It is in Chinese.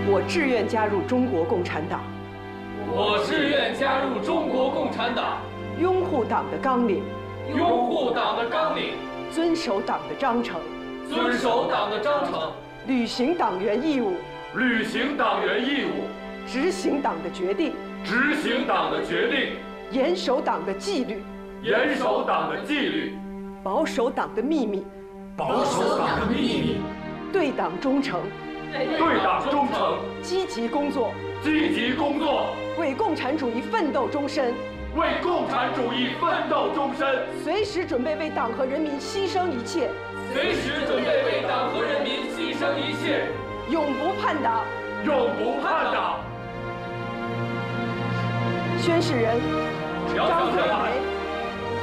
我志愿加入中国共产党。 我志愿加入中国共产党。 拥护党的纲领， 拥护党的纲领， 遵守党的章程， 遵守党的章程， 履行党员义务， 履行党员义务， 执行党的决定， 执行党的决定， 严守党的纪律， 严守党的纪律， 保守党的秘密， 保守党的秘密， 对党忠诚， 对党忠诚， 积极工作， 积极工作， 为共产主义奋斗终身， 为共产主义奋斗终身， 随时准备为党和人民牺牲一切， 随时准备为党和人民牺牲一切， 永不叛党， 永不叛党。 宣誓人： 张学梅。